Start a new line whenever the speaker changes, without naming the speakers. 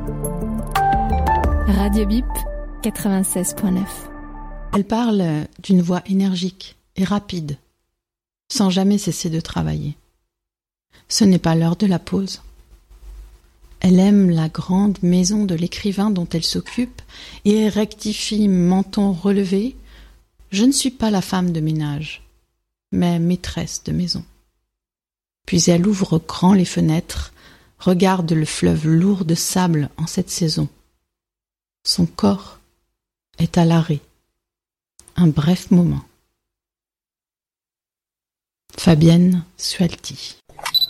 Radio Bip 96.9.
Elle parle d'une voix énergique et rapide, sans jamais cesser de travailler. Ce n'est pas l'heure de la pause. Elle aime la grande maison de l'écrivain dont elle s'occupe et rectifie menton relevé. Je ne suis pas la femme de ménage, mais maîtresse de maison. Puis elle ouvre grand les fenêtres, regarde le fleuve lourd de sable en cette saison. Son corps est à l'arrêt. Un bref moment. Fabienne Sualti.